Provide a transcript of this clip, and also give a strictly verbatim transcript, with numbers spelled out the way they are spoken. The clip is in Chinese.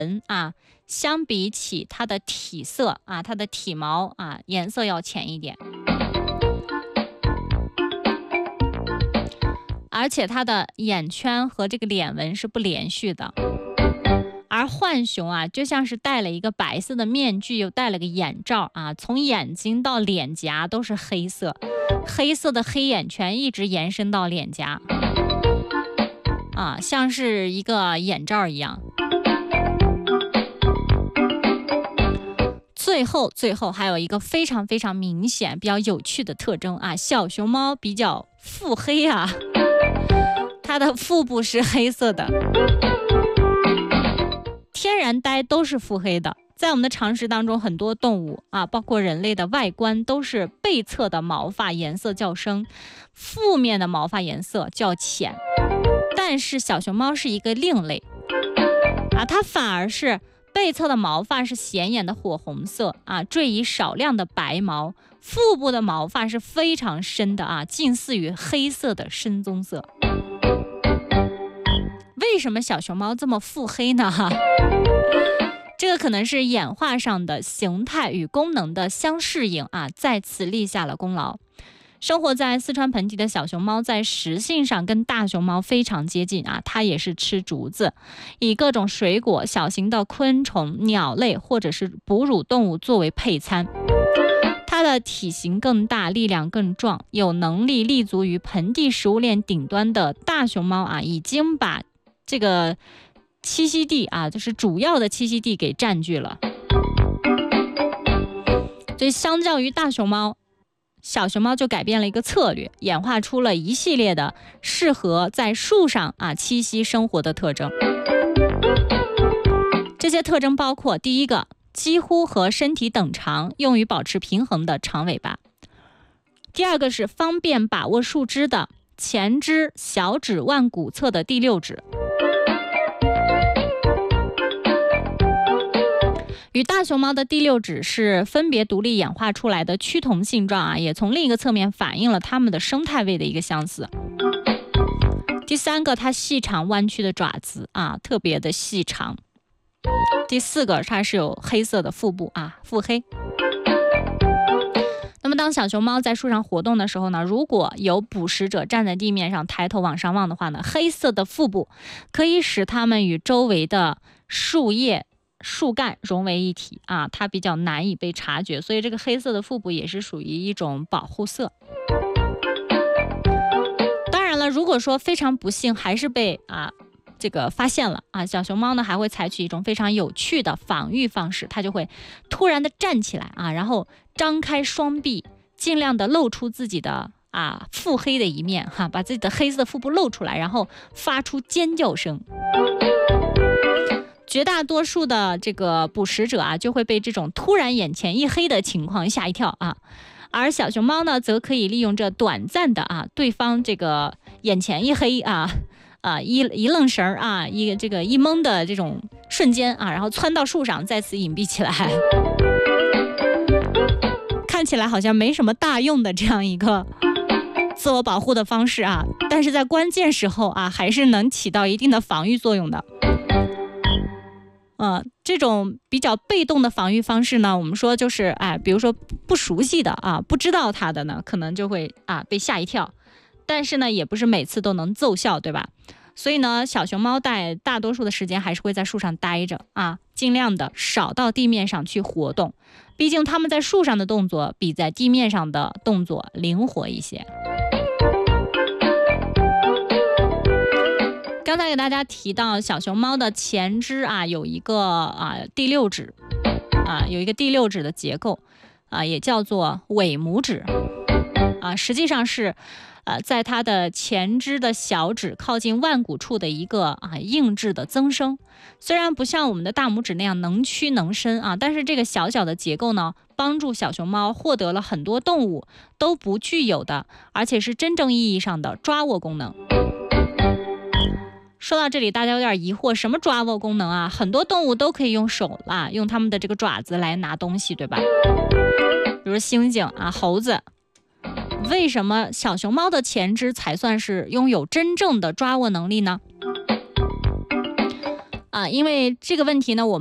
啊，相比起它的体色啊，它的体毛啊，颜色要浅一点，而且它的眼圈和这个脸纹是不连续的。而浣熊啊，就像是戴了一个白色的面具，又戴了个眼罩啊，从眼睛到脸颊都是黑色，黑色的黑眼圈一直延伸到脸颊，啊，像是一个眼罩一样。最后，最后还有一个非常非常明显、比较有趣的特征啊，小熊猫比较腹黑啊，它的腹部是黑色的。天然呆都是腹黑的，在我们的常识当中，很多动物啊，包括人类的外观都是背侧的毛发颜色较深，负面的毛发颜色较浅。但是小熊猫是一个另类啊，它反而是背侧的毛发是显眼的火红色啊，缀以少量的白毛，腹部的毛发是非常深的啊，近似于黑色的深棕色。为什么小熊猫这么腹黑呢？这个可能是演化上的形态与功能的相适应啊，在此立下了功劳。生活在四川盆地的小熊猫在食性上跟大熊猫非常接近啊，它也是吃竹子，以各种水果、小型的昆虫、鸟类或者是哺乳动物作为配餐。它的体型更大，力量更壮，有能力立足于盆地食物链顶端的大熊猫啊，已经把这个栖息地啊，就是主要的栖息地给占据了。所以相较于大熊猫，小熊猫就改变了一个策略，演化出了一系列的适合在树上啊栖息生活的特征。这些特征包括第一个，几乎和身体等长，用于保持平衡的长尾巴；第二个是方便把握树枝的前肢小指腕骨侧的第六指。与大熊猫的第六指是分别独立演化出来的趋同性状啊，也从另一个侧面反映了它们的生态位的一个相似。第三个，它细长弯曲的爪子啊，特别的细长。第四个，它是有黑色的腹部啊，腹黑。那么当小熊猫在树上活动的时候呢，如果有捕食者站在地面上抬头往上望的话呢，黑色的腹部可以使它们与周围的树叶树干融为一体啊，它比较难以被察觉，所以这个黑色的腹部也是属于一种保护色。当然了，如果说非常不幸还是被啊这个发现了啊，小熊猫呢还会采取一种非常有趣的防御方式，它就会突然的站起来啊，然后张开双臂，尽量的露出自己的啊腹黑的一面哈，把自己的黑色的腹部露出来，然后发出尖叫声。绝大多数的这个捕食者啊，就会被这种突然眼前一黑的情况吓一跳啊，而小熊猫呢，则可以利用这短暂的啊，对方这个眼前一黑啊啊一一愣神儿啊，一这个一懵的这种瞬间啊，然后窜到树上，再次隐蔽起来，看起来好像没什么大用的这样一个自我保护的方式啊，但是在关键时候啊，还是能起到一定的防御作用的。呃，这种比较被动的防御方式呢，我们说就是，哎，比如说不熟悉的啊，不知道它的呢，可能就会啊被吓一跳，但是呢，也不是每次都能奏效，对吧？所以呢，小熊猫在大多数的时间还是会在树上待着啊，尽量的少到地面上去活动，毕竟它们在树上的动作比在地面上的动作灵活一些。刚才给大家提到小熊猫的前肢啊有一个啊第六指啊有一个第六指的结构啊，也叫做尾拇指啊，实际上是呃在它的前肢的小指靠近腕骨处的一个啊硬质的增生。虽然不像我们的大拇指那样能屈能伸啊，但是这个小小的结构呢，帮助小熊猫获得了很多动物都不具有的，而且是真正意义上的抓握功能。说到这里，大家有点疑惑，什么抓握功能啊？很多动物都可以用手啊，用它们的这个爪子来拿东西，对吧？比如猩猩啊、猴子，为什么小熊猫的前肢才算是拥有真正的抓握能力呢？ 啊，因为这个问题呢，我